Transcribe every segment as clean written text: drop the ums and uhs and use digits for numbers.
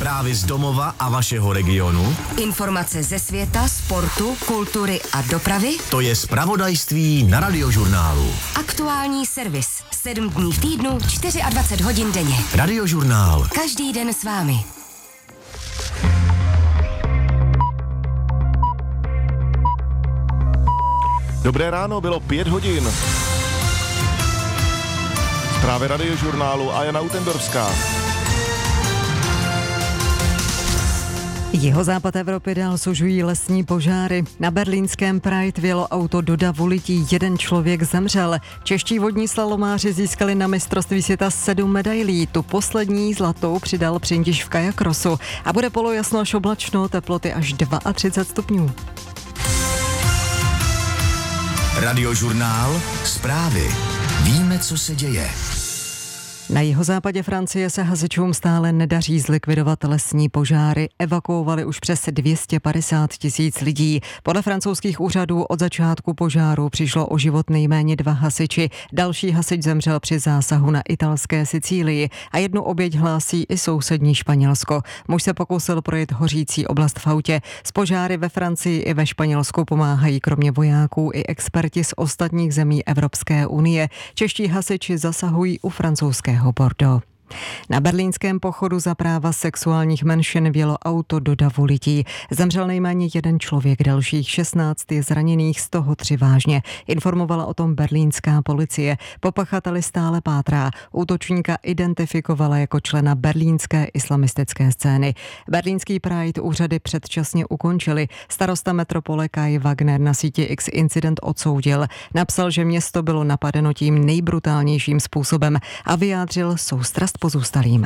Zprávy z domova a vašeho regionu. Informace ze světa, sportu, kultury a dopravy. To je zpravodajství na Radiožurnálu. Aktuální servis. 7 dní v týdnu, 24 hodin denně. Radiožurnál. Každý den s vámi. Dobré ráno, bylo 5 hodin. Zprávy Radiožurnálu a Jana Utendorská. Jihozápad Evropy dál sužují lesní požáry. Na berlínském Pride vjelo auto do davu lití, 1 člověk zemřel. Čeští vodní slalomáři získali na mistrovství světa 7 medailí. Tu poslední zlatou přidal Přindiš v kajakrosu. A bude polojasno až oblačno, teploty až 32 stupňů. Radiožurnál. Zprávy. Víme, co se děje. Na jihozápadě Francie se hasičům stále nedaří zlikvidovat lesní požáry. Evakuovali už přes 250 000 lidí. Podle francouzských úřadů od začátku požáru přišlo o život nejméně 2 hasiči. Další hasič zemřel při zásahu na italské Sicílii a 1 oběť hlásí i sousední Španělsko. Muž se pokusil projet hořící oblast v autě. S požáry ve Francii i ve Španělsku pomáhají kromě vojáků i experti z ostatních zemí Evropské unie. Čeští hasiči zasahují u francouzského Bordeaux. Na berlínském pochodu za práva sexuálních menšin vjelo auto do davu lití. Zemřel nejméně 1 člověk, dalších 16 je zraněných, z toho 3 vážně. Informovala o tom berlínská policie. Po pachateli stále pátrá. Útočníka identifikovala jako člena berlínské islamistické scény. Berlínský Pride úřady předčasně ukončili. Starosta metropole Kai Wagner na síti X incident odsoudil. Napsal, že město bylo napadeno tím nejbrutálnějším způsobem a vyjádřil soustrast pozůstalým.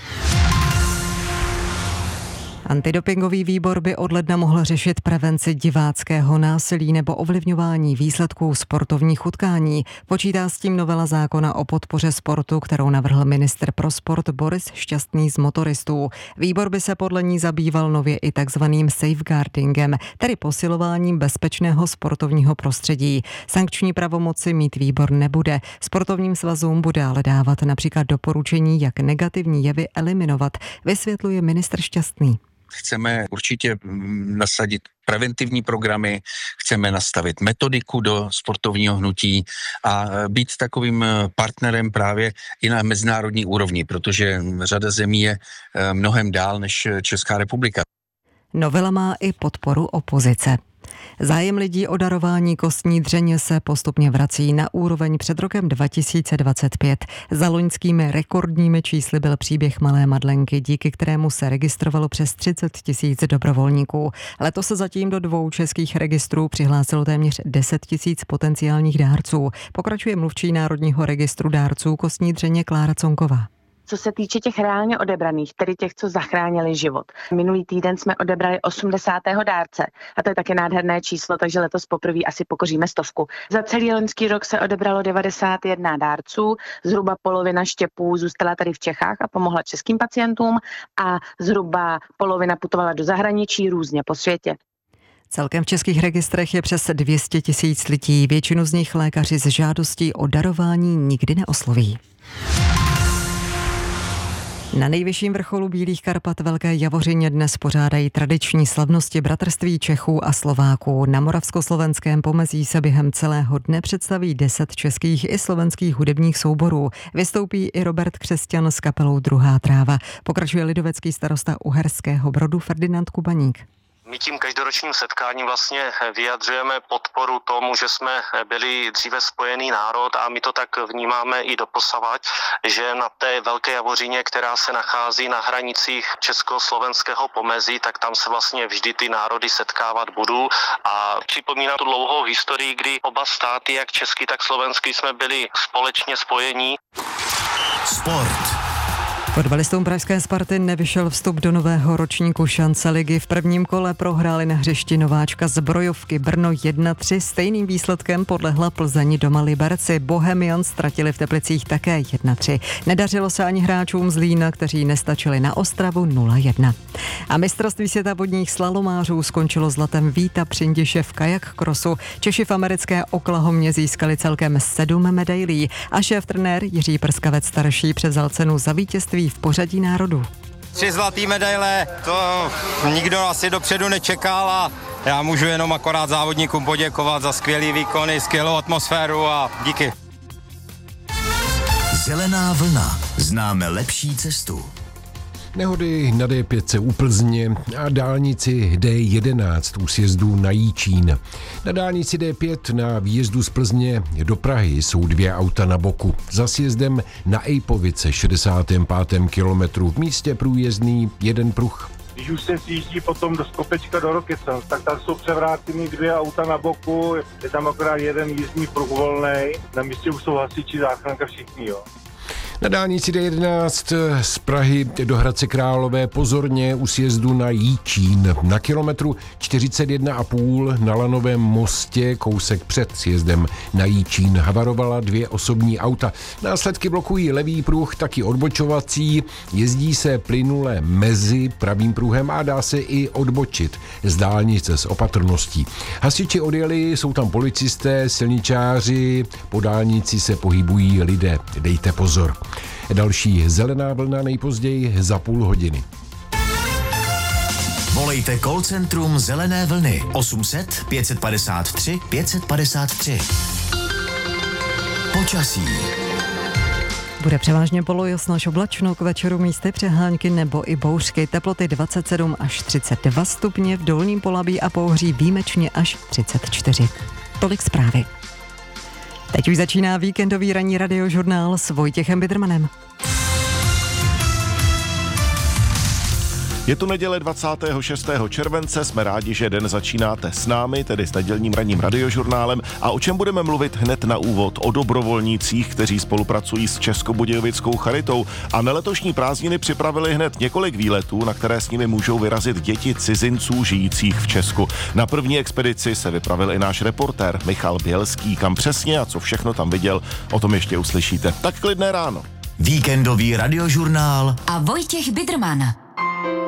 Antidopingový výbor by od ledna mohl řešit prevenci diváckého násilí nebo ovlivňování výsledků sportovních utkání. Počítá s tím novela zákona o podpoře sportu, kterou navrhl ministr pro sport Boris Šťastný z motoristů. Výbor by se podle ní zabýval nově i takzvaným safeguardingem, tedy posilováním bezpečného sportovního prostředí. Sankční pravomoci mít výbor nebude. Sportovním svazům bude ale dávat například doporučení, jak negativní jevy eliminovat, vysvětluje ministr Šťastný. Chceme určitě nasadit preventivní programy, chceme nastavit metodiku do sportovního hnutí a být takovým partnerem právě i na mezinárodní úrovni, protože řada zemí je mnohem dál než Česká republika. Novela má i podporu opozice. Zájem lidí o darování kostní dřeně se postupně vrací na úroveň před rokem 2025. Za loňskými rekordními čísly byl příběh malé Madlenky, díky kterému se registrovalo přes 30 000 dobrovolníků. Letos se zatím do 2 českých registrů přihlásilo téměř 10 000 potenciálních dárců. Pokračuje mluvčí Národního registru dárců kostní dřeně Klára Conková. Co se týče těch reálně odebraných, tedy těch, co zachránili život. Minulý týden jsme odebrali 80. dárce a to je také nádherné číslo, takže letos poprvé asi pokoříme 100. Za celý loňský rok se odebralo 91 dárců, zhruba polovina štěpů zůstala tady v Čechách a pomohla českým pacientům a zhruba polovina putovala do zahraničí různě po světě. Celkem v českých registrech je přes 200 000 lidí, většinu z nich lékaři s žádostí o darování nikdy neosloví. Na nejvyšším vrcholu Bílých Karpat Velké Javořině dnes pořádají tradiční slavnosti bratrství Čechů a Slováků. Na moravskoslovenském pomezí se během celého dne představí 10 českých i slovenských hudebních souborů. Vystoupí i Robert Křesťan s kapelou Druhá tráva. Pokračuje lidovecký starosta Uherského Brodu Ferdinand Kubaník. My tím každoročním setkáním vlastně vyjadřujeme podporu tomu, že jsme byli dříve spojený národ a my to tak vnímáme i doposavad, že na té Velké Javořině, která se nachází na hranicích československého pomezí, tak tam se vlastně vždy ty národy setkávat budou a připomíná tu dlouhou historii, kdy oba státy, jak český, tak slovenský, jsme byli společně spojení. Sport. Fotbalistům pražské Sparty nevyšel vstup do nového ročníku šance ligy. V prvním kole prohráli na hřišti nováčka Zbrojovky Brno 1-3. Stejným výsledkem podlehla Plzeň doma Liberci. Bohemians ztratili v Teplicích také 1-3. Nedařilo se ani hráčům Zlína, kteří nestačili na Ostravu 0-1. A mistrovství světa vodních slalomářů skončilo zlatem Víta Přindiše v kajakkrosu. Češi v americké Oklahomě získali celkem 7 medailí a šéf-trenér Jiří Prskavec starší převzal cenu za vítězství v pořadí národů. 3 zlatý medaile, to nikdo asi dopředu nečekal a já můžu jenom akorát závodníkům poděkovat za skvělý výkony, skvělou atmosféru a díky. Zelená vlna. Známe lepší cestu. Nehody na D5 u Plzně a dálnici D11 u sjezdu na Jičín. Na dálnici D5 na výjezdu z Plzně do Prahy jsou 2 auta na boku. Za sjezdem na Ejpovice 65. kilometru v místě průjezdný 1 pruh. Když už se sjíždí potom do Skopečka do Rokycans, tak tam jsou převrácený 2 auta na boku, je tam akorát 1 jízdní pruh volnej, na místě už jsou hasiči, záchranka, všichni, jo. Na dálnici D11 z Prahy do Hradce Králové pozorně u sjezdu na Jičín. Na kilometru 41,5 na Lanovém mostě kousek před sjezdem na Jičín havarovala 2 osobní auta. Následky blokují levý pruh, taky odbočovací. Jezdí se plynule mezi pravým pruhem a dá se i odbočit z dálnice s opatrností. Hasiči odjeli, jsou tam policisté, silničáři, po dálnici se pohybují lidé. Dejte pozor. Další zelená vlna nejpozději za půl hodiny. Volejte call centrum Zelené vlny 800 553 553. Počasí. Bude převážně polojasno až oblačno, k večeru místy přehánky nebo i bouřky. Teploty 27 až 32 stupně, v Dolním Polabí a Pouhří výjimečně až 34. Tolik zprávy. Teď už začíná víkendový ranní radiožurnál s Vojtěchem Bidrmanem. Je tu neděle 26. července, jsme rádi, že den začínáte s námi, tedy s nedělním ranním radiožurnálem. A o čem budeme mluvit hned na úvod? O dobrovolnících, kteří spolupracují s Českobudějovickou charitou a na letošní prázdniny připravili hned několik výletů, na které s nimi můžou vyrazit děti cizinců žijících v Česku. Na první expedici se vypravil i náš reportér Michal Bělský. Kam přesně a co všechno tam viděl, o tom ještě uslyšíte. Tak klidné ráno. Víkendový radiožurnál a Vojtěch Bidrman.